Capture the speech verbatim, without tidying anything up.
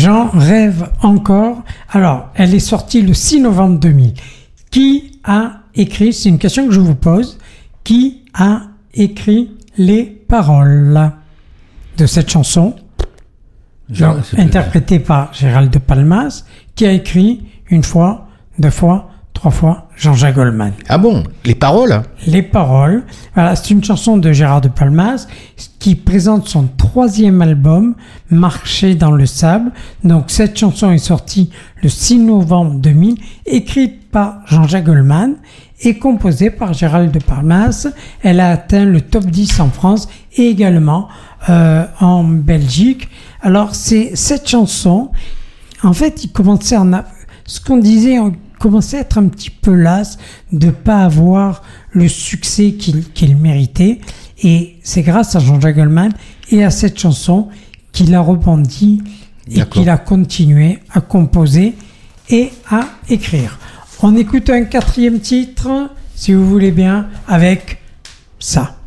J'en rêve encore. Alors, elle est sortie le six novembre deux mille. Qui a écrit, c'est une question que je vous pose, qui a écrit les paroles de cette chanson, Genre, interprétée par Gérald de Palmas, qui a écrit une fois, deux fois, trois fois Jean-Jacques Goldman. Ah bon, les paroles? Les paroles. Voilà, c'est une chanson de Gérard de Palmas qui présente son troisième album, Marcher dans le sable. Donc cette chanson est sortie le six novembre deux mille, écrite par Jean-Jacques Goldman et composée par Gérald de Palmas. Elle a atteint le top dix en France et également euh, en Belgique. Alors c'est cette chanson, en fait, il commençait à en a... ce qu'on disait, on commençait à être un petit peu las de pas avoir le succès qu'il, qu'il méritait. Et c'est grâce à Jean-Jacques Goldman et à cette chanson qu'il a rebondi et D'accord. qu'il a continué à composer et à écrire. On écoute un quatrième titre, si vous voulez bien, avec ça.